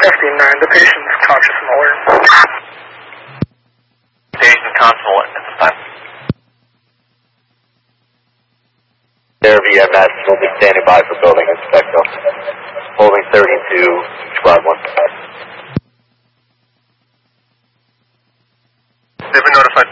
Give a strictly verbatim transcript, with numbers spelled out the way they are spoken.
F D nine, the patient's conscious and alert. Patient conscious alert at this time. Air V M S will be standing by for building inspector. Holding thirty-two, squad one. They've been notified